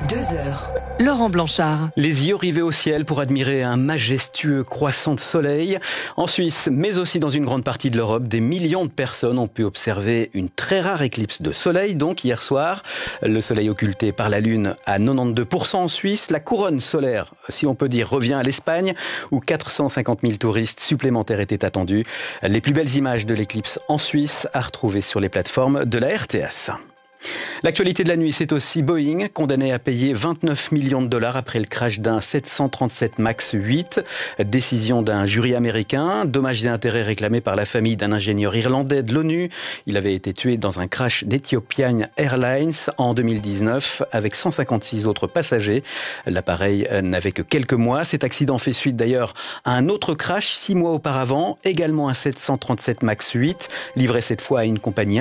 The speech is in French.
2 heures. Laurent Blanchard. Les yeux rivés au ciel pour admirer un majestueux croissant de soleil. En Suisse, mais aussi dans une grande partie de l'Europe, des millions de personnes ont pu observer une très rare éclipse de soleil, donc hier soir. Le soleil occulté par la lune à 92% en Suisse. La couronne solaire, si on peut dire, revient à l'Espagne, où 450 000 touristes supplémentaires étaient attendus. Les plus belles images de l'éclipse en Suisse à retrouver sur les plateformes de la RTS. L'actualité de la nuit, c'est aussi Boeing, condamné à payer 29 millions de dollars après le crash d'un 737 MAX 8. Décision d'un jury américain, dommages et intérêts réclamés par la famille d'un ingénieur irlandais de l'ONU. Il avait été tué dans un crash d'Ethiopian Airlines en 2019 avec 156 autres passagers. L'appareil n'avait que quelques mois. Cet accident fait suite d'ailleurs à un autre crash 6 mois auparavant, également un 737 MAX 8, livré cette fois à une compagnie